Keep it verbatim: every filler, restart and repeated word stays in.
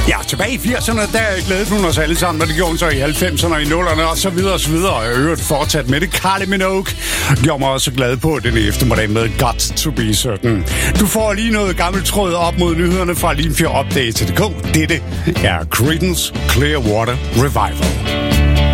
Ja, tilbage i firserne, der glædede hun os alle sammen, og det gjorde hun så i halvfemserne og i nullerne, og så videre og så videre. Og jeg øvrigt fortsat med det. Kylie Minogue gjorde mig også glad på den eftermiddag med Got to Be Certain. Du får lige noget gammelt tråd op mod nyhederne fra Limfjord Update punktum d k. Dette er Creedence Clearwater Revival.